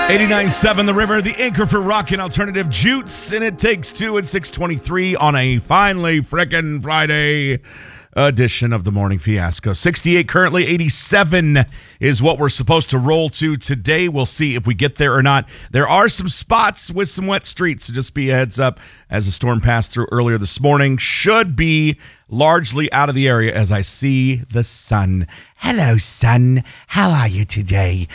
89.7 The River, the anchor for rock and alternative Jutes, and it takes two at 6:23 on a finally frickin' Friday edition of the Morning Fiasco. 68 currently, 87 is what we're supposed to roll to today. We'll see if we get there or not. There are some spots with some wet streets, so just be a heads up as the storm passed through earlier this morning. Should be largely out of the area as I see the sun. Hello, sun. How are you today?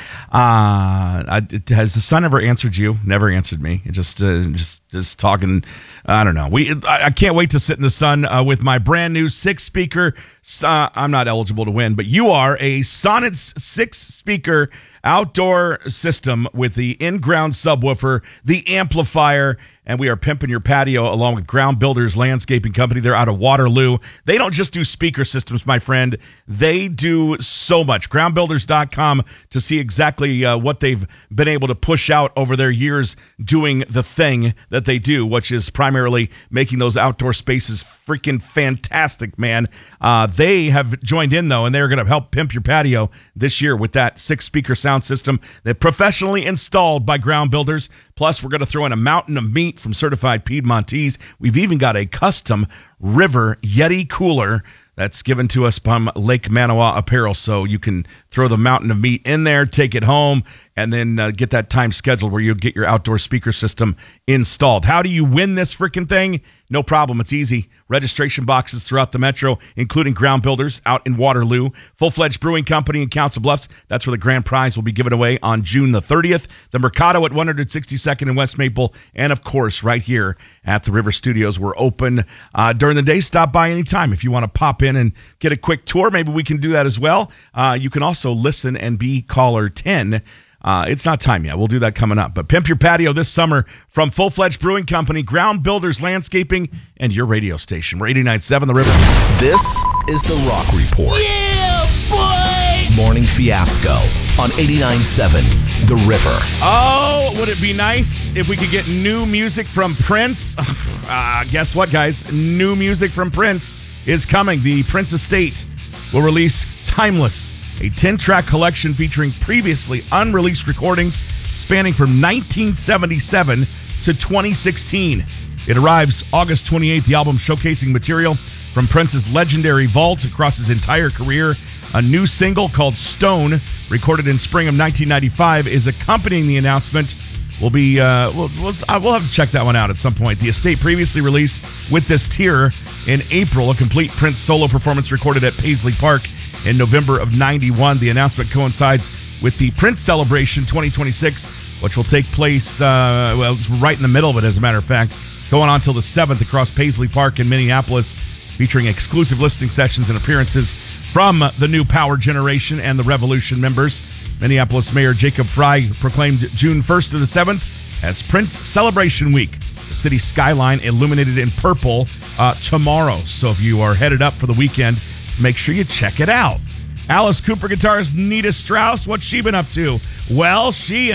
Has the sun ever answered you? Never answered me. It just talking. I don't know. I can't wait to sit in the sun with my brand new 6-speaker. I'm not eligible to win, but you are a Sonance 6-speaker outdoor system with the in-ground subwoofer, the amplifier, and we are pimping your patio along with Ground Builders Landscaping Company. They're out of Waterloo. They don't just do speaker systems, my friend. They do so much. Groundbuilders.com to see exactly what they've been able to push out over their years doing the thing that they do, which is primarily making those outdoor spaces freaking fantastic, man. They have joined in, though, and they're going to help pimp your patio this year with that 6-speaker sound system that professionally installed by Ground Builders. Plus, we're going to throw in a mountain of meat from Certified Piedmontese. We've even got a custom River Yeti cooler that's given to us from Lake Manawa Apparel. So you can throw the mountain of meat in there, take it home, and then get that time scheduled where you'll get your outdoor speaker system installed. How do you win this freaking thing? No problem. It's easy. Registration boxes throughout the metro, including Ground Builders out in Waterloo, Full-Fledged Brewing Company in Council Bluffs. That's where the grand prize will be given away on June the 30th. The Mercado at 162nd and West Maple. And, of course, right here at the River Studios. We're open during the day. Stop by anytime if you want to pop in and get a quick tour. Maybe we can do that as well. You can also listen and be caller 10. It's not time yet. We'll do that coming up. But pimp your patio this summer from Full-Fledged Brewing Company, Ground Builders Landscaping, and your radio station. We're 89.7 The River. This is The Rock Report. Yeah, boy! Morning Fiasco on 89.7 The River. Oh, would it be nice if we could get new music from Prince? Guess what, guys? New music from Prince is coming. The Prince Estate will release Timeless, a 10-track collection featuring previously unreleased recordings spanning from 1977 to 2016. It arrives August 28th, the album showcasing material from Prince's legendary vault across his entire career. A new single called Stone, recorded in spring of 1995, is accompanying the announcement. We'll have to check that one out at some point. The estate previously released With This Tear in April, a complete Prince solo performance recorded at Paisley Park in November of 91. The announcement coincides with the Prince Celebration 2026, which will take place, it's right in the middle of it, as a matter of fact, going on till the 7th across Paisley Park in Minneapolis, featuring exclusive listening sessions and appearances from the new Power Generation and the Revolution members. Minneapolis Mayor Jacob Frey proclaimed June 1st to the 7th as Prince Celebration Week. The city skyline illuminated in purple tomorrow. So if you are headed up for the weekend, make sure you check it out. Alice Cooper guitarist Nita Strauss, what's she been up to? Well, she